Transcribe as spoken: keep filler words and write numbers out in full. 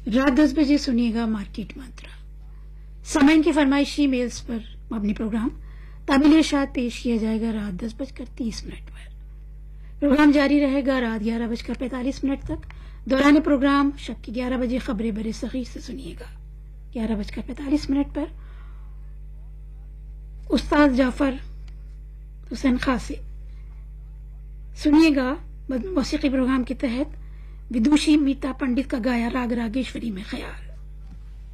रात दस बजे सुनिएगा मार्केट मंत्र। सामाइन की फरमाइशी मेल्स पर अपनी प्रोग्राम ताबिल इरशाद पेश किया जाएगा रात दस बजकर तीस मिनट पर। प्रोग्राम जारी रहेगा रात ग्यारह बजकर पैंतालीस मिनट तक। दौरान प्रोग्राम शब के ग्यारह बजे खबरें बरे सगीर से सुनिएगा। ग्यारह बजकर पैंतालीस मिनट पर उस्ताद जाफर हुसैन खां से सुनिएगा मौसीकी प्रोग्राम के तहत विदुषी मीता पंडित का गाया राग रागेश्वरी में ख्याल।